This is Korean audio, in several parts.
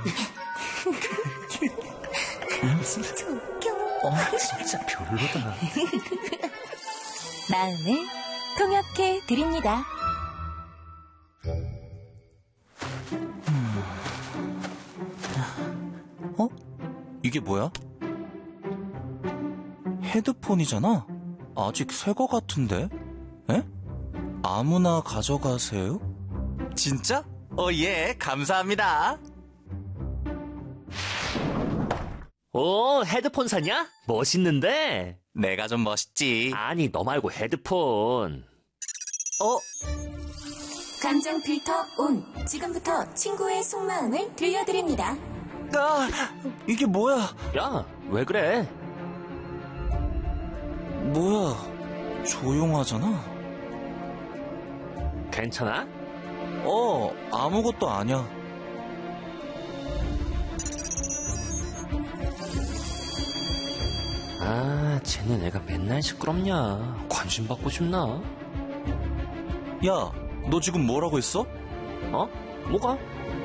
진짜 웃겨. 진짜 별로다. 마음을 통역해 드립니다. 이게 뭐야? 헤드폰이잖아? 아직 새 거 같은데? 에? 아무나 가져가세요? 진짜? 예, 감사합니다. 오, 헤드폰 샀냐? 멋있는데? 내가 좀 멋있지. 아니, 너 말고 헤드폰. 감정 필터 온. 지금부터 친구의 속마음을 들려드립니다. 이게 뭐야? 야, 왜 그래? 뭐야, 조용하잖아? 괜찮아? 아무것도 아니야. 쟤는 애가 맨날 시끄럽냐. 관심 받고 싶나? 야, 너 지금 뭐라고 했어? 뭐가?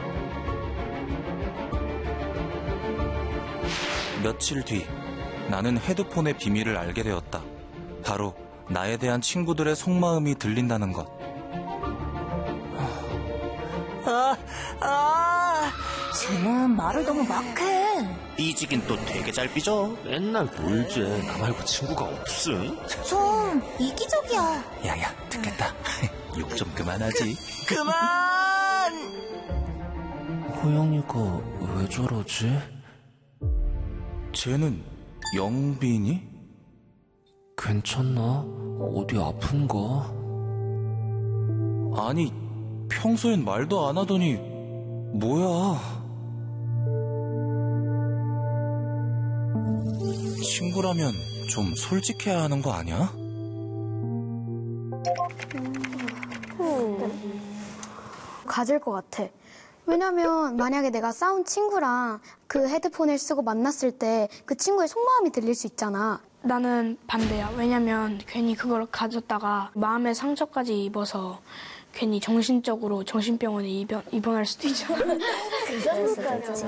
며칠 뒤 나는 헤드폰의 비밀을 알게 되었다. 바로 나에 대한 친구들의 속마음이 들린다는 것. 쟤는 말을 너무 막해. 삐지긴 또 되게 잘 삐져. 맨날 놀지. 나 말고 친구가 없음. 좀 이기적이야. 야야, 듣겠다. 욕 좀 그만하지. 그만! 호영이가 왜 저러지? 쟤는 영빈이? 괜찮나? 어디 아픈가? 아니, 평소엔 말도 안 하더니 뭐야? 친구라면 좀 솔직해야 하는 거 아니야? 가질 것 같아. 왜냐면 만약에 내가 싸운 친구랑 그 헤드폰을 쓰고 만났을 때 그 친구의 속마음이 들릴 수 있잖아. 나는 반대야. 왜냐면 괜히 그걸 가졌다가 마음의 상처까지 입어서 괜히 정신적으로 정신병원에 입원할 수도 있잖아. 그럴 수도 있지.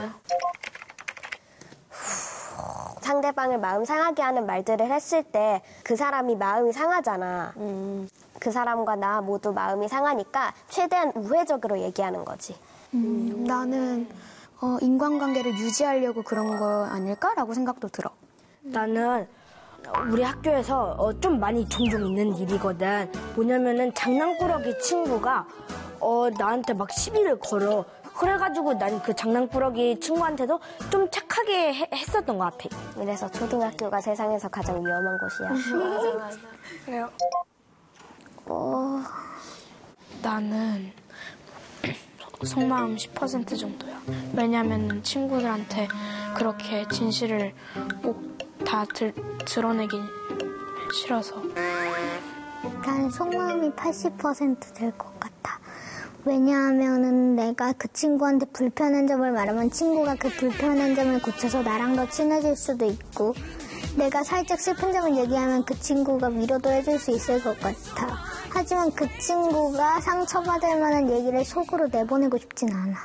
상대방을 마음 상하게 하는 말들을 했을 때 그 사람이 마음이 상하잖아. 그 사람과 나 모두 마음이 상하니까 최대한 우회적으로 얘기하는 거지. 나는 인간관계를 유지하려고 그런 거 아닐까라고 생각도 들어. 나는 우리 학교에서 좀 많이 종종 있는 일이거든. 뭐냐면은 장난꾸러기 친구가 나한테 막 시비를 걸어. 그래가지고 난 그 장난꾸러기 친구한테도 좀 착하게 했었던 것 같아. 그래서 초등학교가 세상에서 가장 위험한 곳이야. 맞아. 그래요. 나는 속마음 10% 정도야. 왜냐면 친구들한테 그렇게 진실을 꼭 다 드러내기 싫어서. 난 속마음이 80% 될 것 같아. 왜냐하면은 내가 그 친구한테 불편한 점을 말하면 친구가 그 불편한 점을 고쳐서 나랑 더 친해질 수도 있고, 내가 살짝 슬픈 점을 얘기하면 그 친구가 위로도 해줄 수 있을 것 같아. 하지만 그 친구가 상처받을 만한 얘기를 속으로 내보내고 싶진 않아.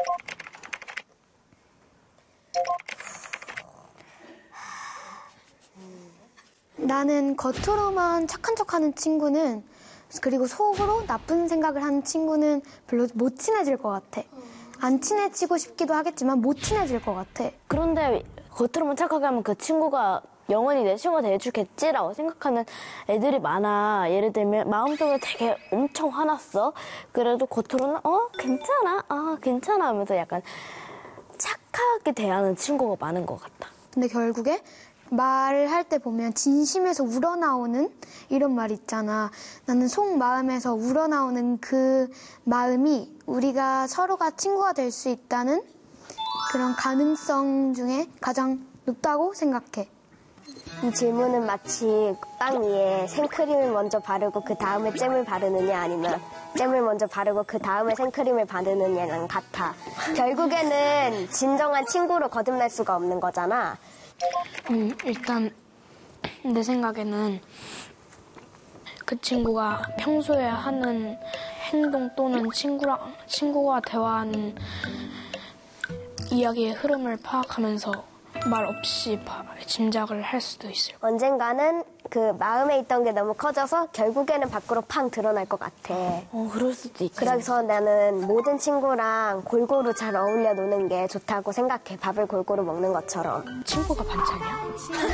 나는 겉으로만 착한 척하는 친구는, 그리고 속으로 나쁜 생각을 하는 친구는 별로 못 친해질 것 같아. 안 친해지고 싶기도 하겠지만 못 친해질 것 같아. 그런데 겉으로만 착하게 하면 그 친구가 영원히 내 친구가 돼주겠지라고 생각하는 애들이 많아. 예를 들면 마음속에 되게 엄청 화났어. 그래도 겉으로는 괜찮아 하면서 약간 착하게 대하는 친구가 많은 것 같다. 근데 결국에 말을 할 때 보면 진심에서 우러나오는 이런 말 있잖아. 나는 속마음에서 우러나오는 그 마음이 우리가 서로가 친구가 될 수 있다는 그런 가능성 중에 가장 높다고 생각해. 이 질문은 마치 빵 위에 생크림을 먼저 바르고 그 다음에 잼을 바르느냐 아니면 잼을 먼저 바르고 그 다음에 생크림을 바르느냐랑 같아. 결국에는 진정한 친구로 거듭날 수가 없는 거잖아. 일단 내 생각에는 그 친구가 평소에 하는 행동 또는 친구와 대화하는 이야기의 흐름을 파악하면서 말 없이 짐작을 할 수도 있어요. 언젠가는 그 마음에 있던 게 너무 커져서 결국에는 밖으로 팡 드러날 것 같아. 그럴 수도 있지. 그래서 나는 모든 친구랑 골고루 잘 어울려 노는 게 좋다고 생각해. 밥을 골고루 먹는 것처럼. 친구가 반찬이야?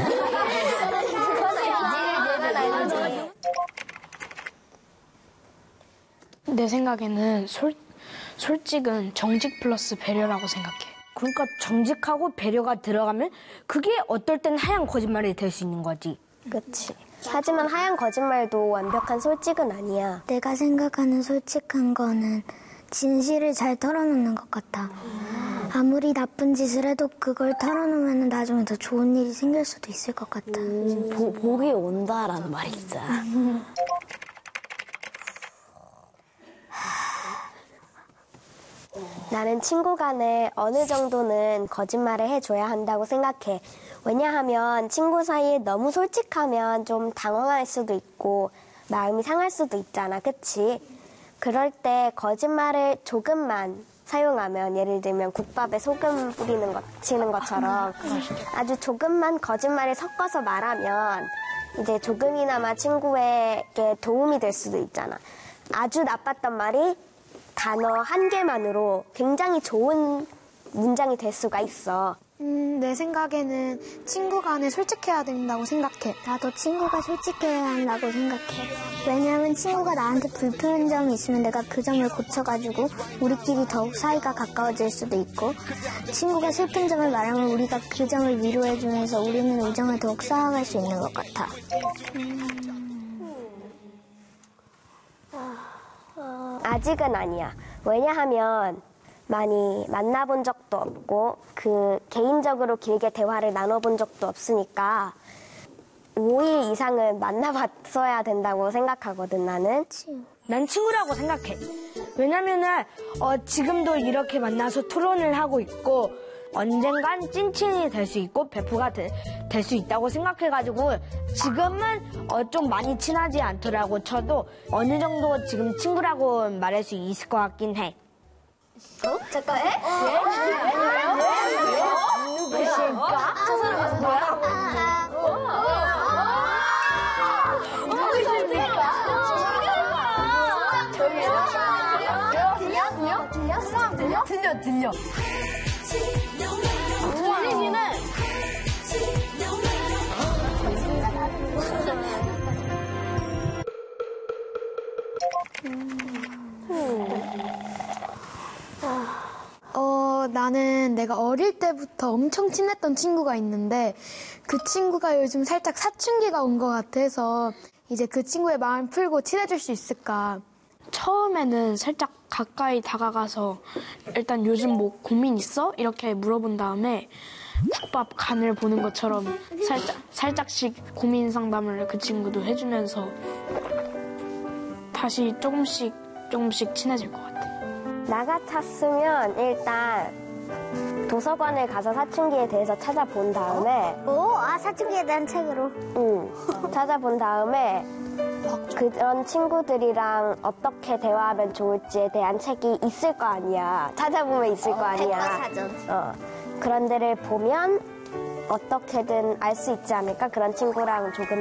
내 생각에는 솔직은 정직 플러스 배려라고 생각해. 그러니까 정직하고 배려가 들어가면 그게 어떨 땐 하얀 거짓말이 될 수 있는 거지. 그치. 하지만 하얀 거짓말도 완벽한 솔직은 아니야. 내가 생각하는 솔직한 거는 진실을 잘 털어놓는 것 같아. 아무리 나쁜 짓을 해도 그걸 털어놓으면 나중에 더 좋은 일이 생길 수도 있을 것 같아. 복이 온다라는 말이 있잖아. 나는 친구 간에 어느 정도는 거짓말을 해줘야 한다고 생각해. 왜냐하면 친구 사이에 너무 솔직하면 좀 당황할 수도 있고 마음이 상할 수도 있잖아. 그치? 그럴 때 거짓말을 조금만 사용하면, 예를 들면 국밥에 소금 치는 것처럼 아주 조금만 거짓말을 섞어서 말하면 이제 조금이나마 친구에게 도움이 될 수도 있잖아. 아주 나빴던 말이 단어 한 개만으로 굉장히 좋은 문장이 될 수가 있어. 내 생각에는 친구 간에 솔직해야 된다고 생각해. 나도 친구가 솔직해야 한다고 생각해. 왜냐하면 친구가 나한테 불편한 점이 있으면 내가 그 점을 고쳐가지고 우리끼리 더욱 사이가 가까워질 수도 있고, 친구가 슬픈 점을 말하면 우리가 그 점을 위로해주면서 우리는 우정을 더욱 쌓아갈 수 있는 것 같아. 아직은 아니야. 왜냐하면 많이 만나본 적도 없고 그 개인적으로 길게 대화를 나눠본 적도 없으니까 5일 이상은 만나봤어야 된다고 생각하거든, 나는. 난 친구라고 생각해. 왜냐면은 지금도 이렇게 만나서 토론을 하고 있고 언젠간 찐친이 될 수 있고 베프가 될 수 있다고 생각해가지고 지금은 좀 많이 친하지 않더라고 쳐도 어느 정도 지금 친구라고 말할 수 있을 것 같긴 해. 잠깐, 에? 누구실까? 저 사람은 뭐야? 누구십니까? 들려. 들리기는. 나는 내가 어릴 때부터 엄청 친했던 친구가 있는데 그 친구가 요즘 살짝 사춘기가 온 것 같아서 이제 그 친구의 마음 풀고 친해질 수 있을까. 처음에는 살짝 가까이 다가가서 일단 요즘 뭐 고민 있어? 이렇게 물어본 다음에 국밥 간을 보는 것처럼 살짝씩 고민 상담을 그 친구도 해주면서 다시 조금씩 친해질 것 같아. 나 같았으면 일단 도서관에 가서 사춘기에 대해서 찾아본 다음에 사춘기에 대한 책으로. 찾아본 다음에 그런 친구들이랑 어떻게 대화하면 좋을지에 대한 책이 있을 거 아니야. 찾아보면 있을 거 아니야. 백과사전. 그런 데를 보면 어떻게든 알 수 있지 않을까? 그런 친구랑 조금